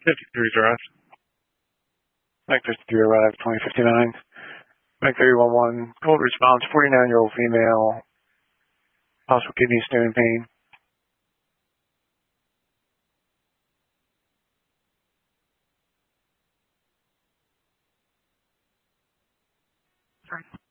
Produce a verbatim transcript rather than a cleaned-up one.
fifty-three Drive. Mike fifty-three arrived, twenty fifty-nine. Mike three one one, cold response, forty-nine-year-old female, possible kidney stone pain. Sorry.